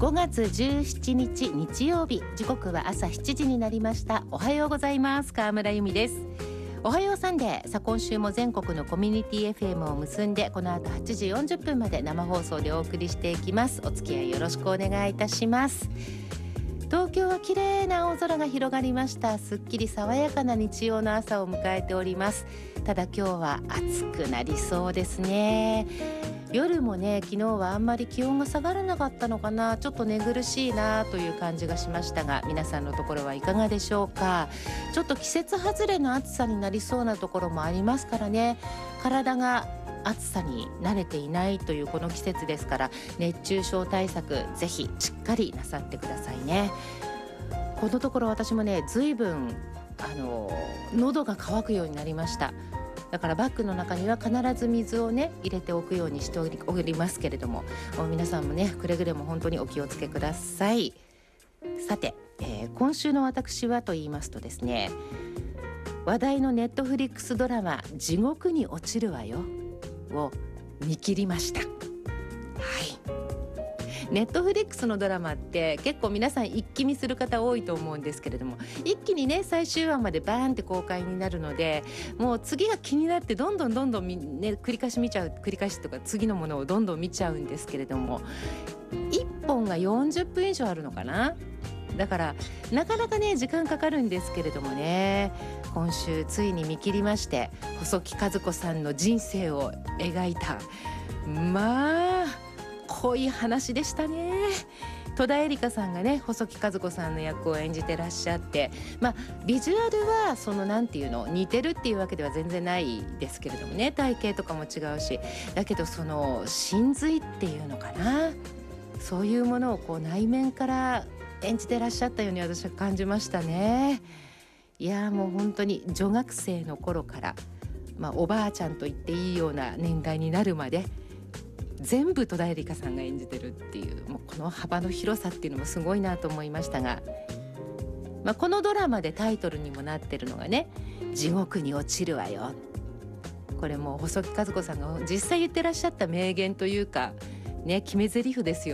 5月17日日曜日、時刻は朝7時になりました。おはようございます。川村由美です。おはようサンデー。さあ今週も全国のコミュニティ FM を結んで、この後8時40分まで生放送でお送りしていきます。お付き合いよろしくお願いいたします。東京は綺麗な青空が広がりました。すっきり爽やかな日曜の朝を迎えております。ただ今日は暑くなりそうですね。夜もね、昨日はあんまり気温が下がらなかったのかな、ちょっと寝苦しいなという感じがしましたが、皆さんのところはいかがでしょうか。ちょっと季節外れの暑さになりそうなところもありますからね。体が暑さに慣れていないというこの季節ですから、熱中症対策ぜひしっかりなさってくださいね。このところ私もね、随分喉が渇くようになりました。だからバッグの中には必ず水をね入れておくようにしておりますけれども、皆さんもねくれぐれも本当にお気をつけください。さて、今週の私はと言いますとですね、話題のネットフリックスドラマ地獄に落ちるわよを見切りました。はい。ネットフリックスのドラマって結構皆さん一気見する方多いと思うんですけれども、一気にね最終話までバーンって公開になるので、もう次が気になってどんどん繰り返しとか次のものをどんどん見ちゃうんですけれども、1本が40分以上あるのかな。だからなかなかね時間かかるんですけれどもね、今週ついに見切りまして、細木数子さんの人生を描いた、まあ濃い話でしたね。戸田恵梨香さんがね細木数子さんの役を演じてらっしゃって、ビジュアルはそのなんていうの似てるっていうわけでは全然ないですけれどもね、体型とかも違うし、だけどその真髄っていうのかな、そういうものをこう内面から演じてらっしゃったように私は感じましたね。いやもう本当に女学生の頃から、おばあちゃんと言っていいような年代になるまで全部戸田恵梨香さんが演じてるっていう、もうこの幅の広さっていうのもすごいなと思いましたが、このドラマでタイトルにもなってるのがね、地獄に落ちるわよ。これもう細木数子さんが実際言ってらっしゃった名言というかね、決め台詞ですよ